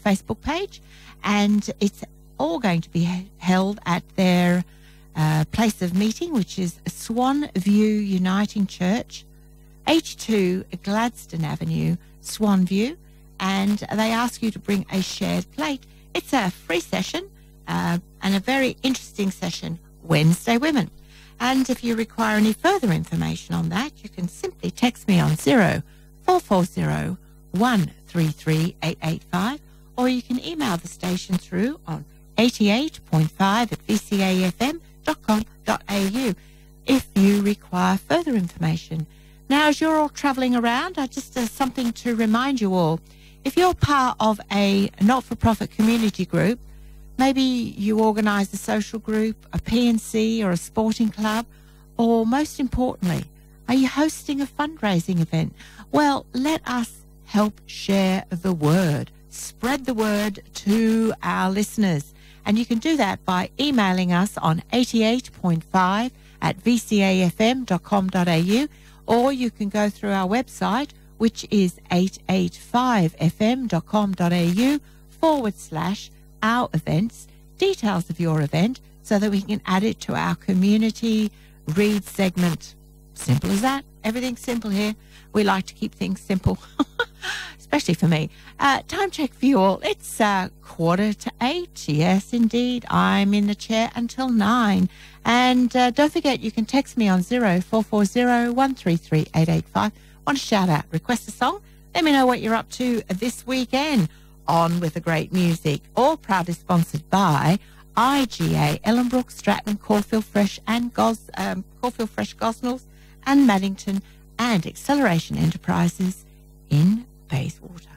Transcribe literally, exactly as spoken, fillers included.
Facebook page, and it's all going to be he- held at their uh, place of meeting, which is Swan View Uniting Church, eighty-two Gladstone Avenue, Swan View, and they ask you to bring a shared plate. It's a free session uh, and a very interesting session, Wednesday Women. And if you require any further information on that, you can simply text me on zero four four zero one three three eight eight five, or you can email the station through on eighty-eight point five at v c a f m dot com dot a u if you require further information. Now, as you're all travelling around, I just uh, something to remind you all. If you're part of a not-for-profit community group, maybe you organise a social group, a P N C or a sporting club, or most importantly, are you hosting a fundraising event? Well, let us help share the word. Spread the word to our listeners. And you can do that by emailing us on eighty-eight point five at v c a f m dot com dot a u, or you can go through our website, which is eight eight five f m dot com dot a u forward slash our events, details of your event, so that we can add it to our community read segment. Simple as that. Everything's simple here. We like to keep things simple, especially for me. Uh, time check for you all. It's uh, quarter to eight. Yes, indeed. I'm in the chair until nine. And uh, don't forget, you can text me on zero four four zero one three three eight eight five. Want to shout out, request a song? Let me know what you're up to this weekend. On with the great music. All proudly sponsored by I G A, Ellenbrook, Stratton, Caulfield Fresh and Gos, um, Caulfield Fresh Gosnells and Maddington, and Acceleration Enterprises in Bayswater.